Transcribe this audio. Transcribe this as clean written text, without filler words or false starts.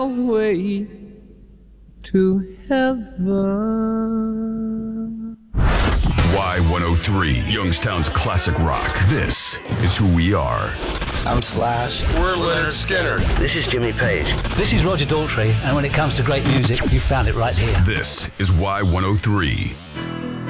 way to heaven. Y103, Youngstown's classic rock. This is who we are. I'm Slash. We're Leonard Skinner. This is Jimmy Page. This is Roger Daltrey, and when it comes to great music, you found it right here. This is Y103.